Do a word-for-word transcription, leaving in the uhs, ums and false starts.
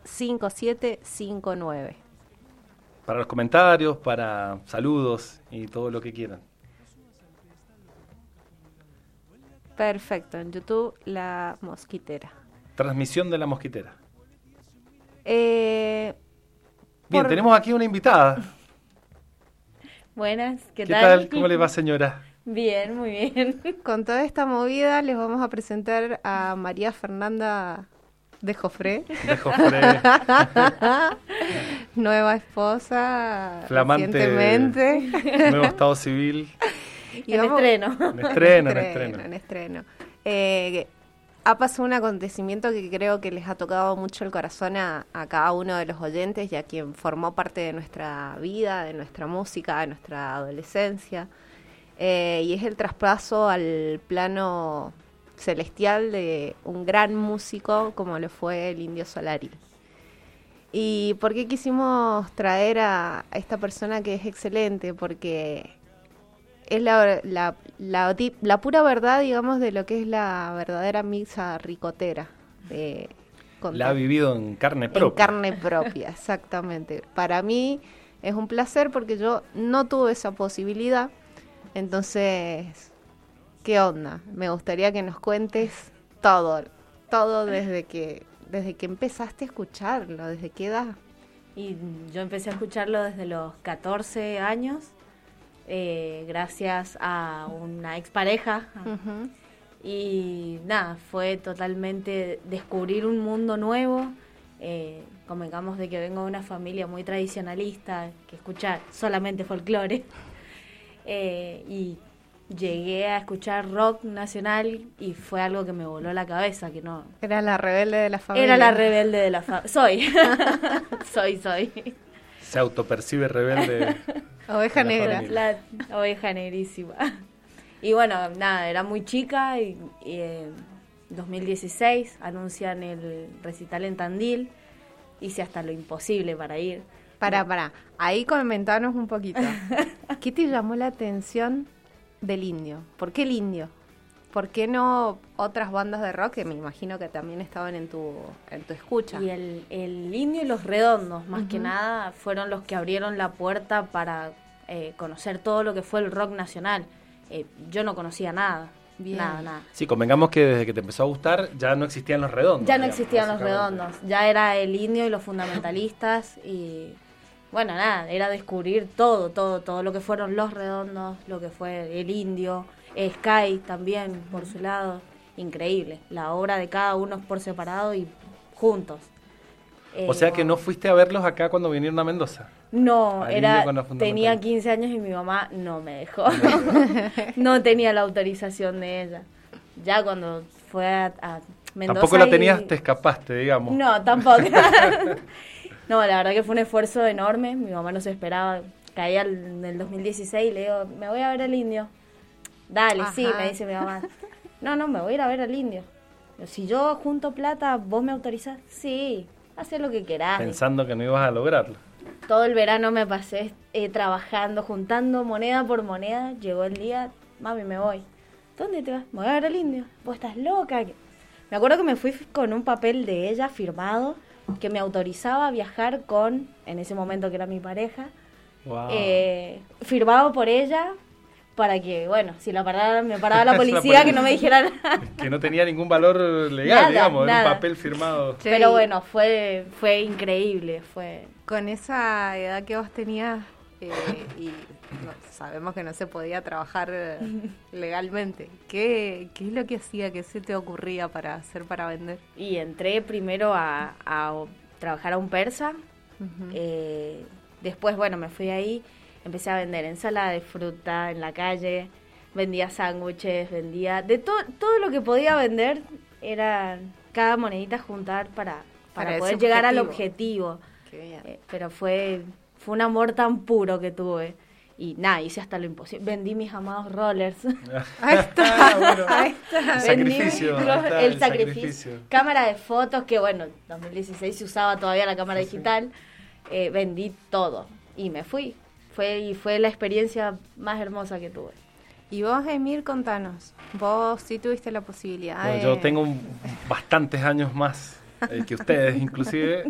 cinco siete cinco nueve. Para los comentarios, para saludos y todo lo que quieran. Perfecto, en YouTube La Mosquitera. Transmisión de La Mosquitera. Eh, Bien, por... tenemos aquí una invitada. Buenas, ¿qué, ¿Qué tal? tal? ¿Cómo le va, señora? Bien, muy bien. Con toda esta movida les vamos a presentar a María Fernanda de Jofré. De Jofré. Nueva esposa. Flamante. Recientemente. Nuevo estado civil. Y en, vamos... estreno. en estreno. En estreno. estreno, en estreno. Eh, ha pasado un acontecimiento que creo que les ha tocado mucho el corazón a, a cada uno de los oyentes y a quien formó parte de nuestra vida, de nuestra música, de nuestra adolescencia. Eh, y es el traspaso al plano celestial de un gran músico como lo fue el Indio Solari. ¿Y por qué quisimos traer a, a esta persona que es excelente? Porque es la, la, la, la pura verdad, digamos, de lo que es la verdadera misa ricotera. De, la ha vivido en carne propia. En carne propia, exactamente. Para mí es un placer porque yo no tuve esa posibilidad. Entonces, ¿qué onda? Me gustaría que nos cuentes todo, todo desde que, desde que empezaste a escucharlo, desde qué edad. Y yo empecé a escucharlo desde los catorce años. Eh, gracias a una expareja. Uh-huh. Y nada, fue totalmente descubrir un mundo nuevo. Eh, convengamos de que vengo de una familia muy tradicionalista, que escucha solamente folclore. Eh, y llegué a escuchar rock nacional y fue algo que me voló la cabeza. Que no. Era la rebelde de la familia. Era la rebelde de la familia. Soy. soy, soy. Se autopercibe rebelde. Oveja negra. La oveja negrísima. Y bueno, nada, era muy chica y, y en dos mil dieciséis anuncian el recital en Tandil. Hice hasta lo imposible para ir. Pará, pará. Ahí comentanos un poquito. ¿Qué te llamó la atención del Indio? ¿Por qué el Indio? ¿Por qué no otras bandas de rock que me imagino que también estaban en tu en tu escucha? Y el, el Indio y los Redondos, más uh-huh. que nada, fueron los que abrieron la puerta para eh, conocer todo lo que fue el rock nacional. Eh, yo no conocía nada, Bien. nada, nada. Sí, convengamos que desde que te empezó a gustar ya no existían los Redondos. Ya no digamos, existían los Redondos, ya era el Indio y los fundamentalistas y... Bueno, nada, era descubrir todo, todo, todo lo que fueron los Redondos, lo que fue el Indio, Sky también, por su lado. Increíble, la obra de cada uno por separado y juntos. Eh, o sea wow. que no fuiste a verlos acá cuando vinieron a Mendoza. No, era tenía quince años y mi mamá no me dejó. No tenía la autorización de ella. Ya cuando fue a, a Mendoza. Tampoco la y... tenías, te escapaste, digamos. No, tampoco. No, la verdad que fue un esfuerzo enorme. Mi mamá no se esperaba. Caía en el dos mil dieciséis y le digo, me voy a ver al Indio. Dale, Ajá. sí, me dice mi mamá. No, no, me voy a ir a ver al Indio. Si yo junto plata, ¿vos me autorizás? Sí, haz lo que querás. Pensando que no ibas a lograrlo. Todo el verano me pasé eh, trabajando, juntando moneda por moneda. Llegó el día, mami, me voy. ¿Dónde te vas? Me voy a ver al Indio. Vos estás loca. Me acuerdo que me fui con un papel de ella firmado que me autorizaba a viajar con, en ese momento que era mi pareja, wow. eh, firmado por ella, para que, bueno, si la parara, me paraba la policía, la que no me dijera nada. Que no tenía ningún valor legal, nada, digamos, nada. Era un papel firmado. Sí. Pero bueno, fue fue increíble, fue... Con esa edad que vos tenías, eh, y no, sabemos que no se podía trabajar legalmente, ¿qué, ¿qué es lo que hacía, qué se te ocurría para hacer, para vender? Y entré primero a, a trabajar a un persa, uh-huh. eh, después, bueno, me fui ahí, empecé a vender ensalada de fruta en la calle, vendía sándwiches, vendía... de todo todo lo que podía vender, era cada monedita juntar para, para, para poder llegar objetivo. al objetivo. Qué bien. Eh, pero fue, fue un amor tan puro que tuve. Y nada, hice hasta lo imposible. Vendí mis amados rollers. Ahí está, bueno, ahí está. El sacrificio. Vendí, ahí está, el, el sacrificio. sacrificio. Cámara de fotos, que bueno, en dos mil dieciséis se usaba todavía la cámara sí, digital. Sí. Eh, vendí todo. Y me fui. Fue y fue la experiencia más hermosa que tuve. Y vos, Emir, contanos. Vos sí tuviste la posibilidad bueno, de... Yo tengo un, bastantes años más eh, que ustedes, inclusive.